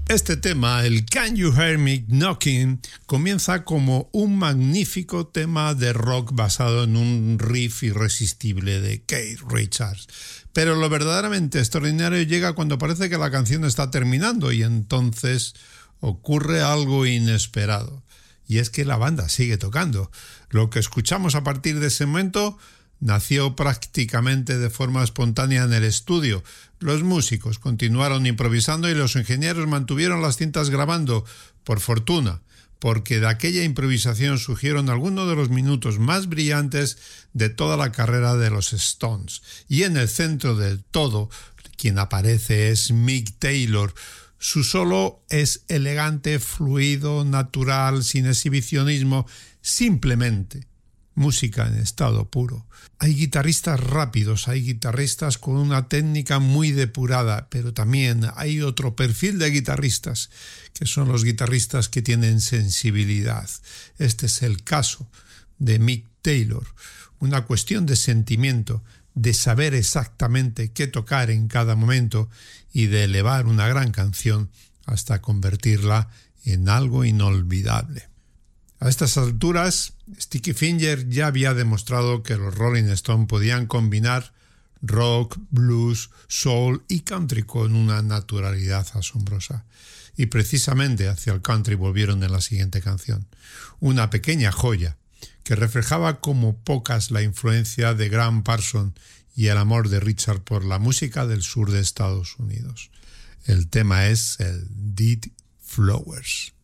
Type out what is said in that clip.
Este tema, el Can You Hear Me Knocking, comienza como un magnífico tema de rock basado en un riff irresistible de Keith Richards. Pero lo verdaderamente extraordinario llega cuando parece que la canción está terminando y entonces ocurre algo inesperado. Y es que la banda sigue tocando. Lo que escuchamos a partir de ese momento nació prácticamente de forma espontánea en el estudio. Los músicos continuaron improvisando y los ingenieros mantuvieron las cintas grabando, por fortuna, porque de aquella improvisación surgieron algunos de los minutos más brillantes de toda la carrera de los Stones. Y en el centro del todo, quien aparece es Mick Taylor. Su solo es elegante, fluido, natural, sin exhibicionismo, simplemente música en estado puro. Hay guitarristas rápidos, hay guitarristas con una técnica muy depurada, pero también hay otro perfil de guitarristas, que son los guitarristas que tienen sensibilidad. Este es el caso de Mick Taylor, una cuestión de sentimiento, de saber exactamente qué tocar en cada momento y de elevar una gran canción hasta convertirla en algo inolvidable. A estas alturas, Sticky Fingers ya había demostrado que los Rolling Stones podían combinar rock, blues, soul y country con una naturalidad asombrosa. Y precisamente hacia el country volvieron en la siguiente canción, una pequeña joya que reflejaba como pocas la influencia de Graham Parsons y el amor de Richard por la música del sur de Estados Unidos. El tema es el Dead Flowers.